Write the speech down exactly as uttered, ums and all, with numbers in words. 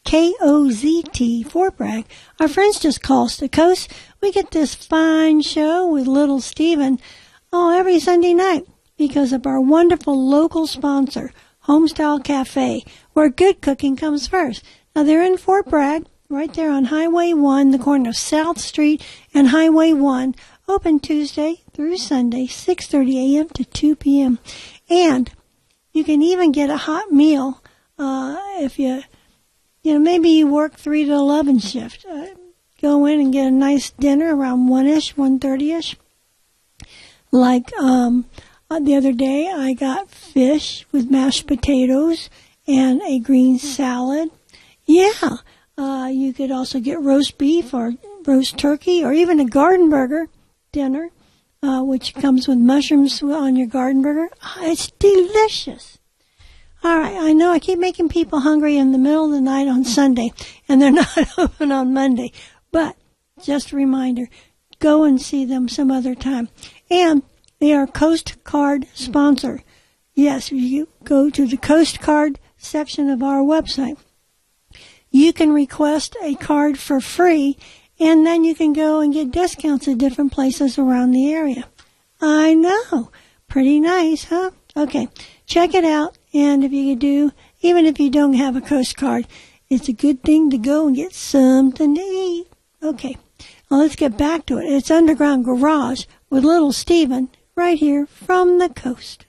K O Z T, Fort Bragg. Our friends just call us the Coast. We get this fine show with Little Steven, oh, every Sunday night because of our wonderful local sponsor, Homestyle Cafe, where good cooking comes first. Now, they're in Fort Bragg, right there on Highway one, the corner of South Street and Highway one, open Tuesday through Sunday, six thirty a.m. to two p.m. And you can even get a hot meal uh, if you, you know, maybe you work three to eleven shift. Uh, go in and get a nice dinner around one-ish, one thirty-ish. Like um, the other day, I got fish with mashed potatoes and a green salad. Yeah, uh, you could also get roast beef or roast turkey or even a garden burger dinner, uh, which comes with mushrooms on your garden burger. Oh, it's delicious. All right, I know I keep making people hungry in the middle of the night on Sunday, and they're not open on Monday. But just a reminder, go and see them some other time. And they are Coast Card sponsor. Yes, you go to the Coast Card section of our website. You can request a card for free, and then you can go and get discounts at different places around the area. I know. Pretty nice, huh? Okay. Check it out, and if you do, even if you don't have a Coast Card, it's a good thing to go and get something to eat. Okay. Well, let's get back to it. It's Underground Garage with Little Steven right here from the coast.